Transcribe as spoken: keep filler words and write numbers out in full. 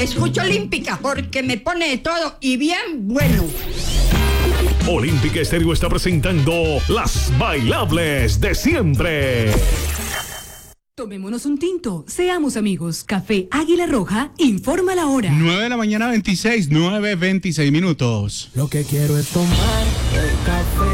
escucho Olímpica porque me pone de todo y bien bueno. Olímpica Estéreo está presentando Las Bailables de Siempre. Tomémonos un tinto, seamos amigos. Café Águila Roja informa la hora. nueve de la mañana, veintiséis, nueve, veintiséis minutos. Lo que quiero es tomar el café